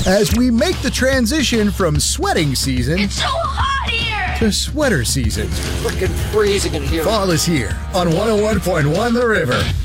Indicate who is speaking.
Speaker 1: as we make the transition from sweating season
Speaker 2: It's so hot here!
Speaker 1: to sweater season.
Speaker 3: Freaking freezing in here.
Speaker 1: Fall is here on 101.1 The River.